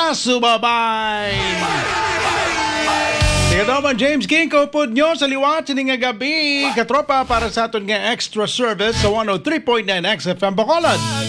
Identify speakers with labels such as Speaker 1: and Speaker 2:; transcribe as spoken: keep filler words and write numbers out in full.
Speaker 1: sumabay. Sige naman, James King, kaupod nyo sa liwat sining nga gabi. Katropa para sa aton nga extra service sa one oh three point nine X F M Bacolod.